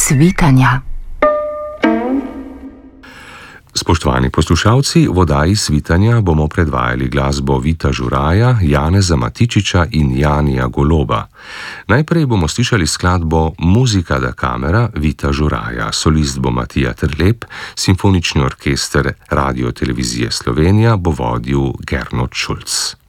Svitanja. Spoštovani poslušalci, v oddaji Svitanja bomo predvajali glasbo Vita Žuraja, Janeza Matičiča in Janija Goloba. Najprej bomo slišali skladbo Muzika da kamera Vita Žuraja, solist bo Matija Terlep, simfonični orkester Radio Televizije Slovenija bo vodil Gernot Šulc.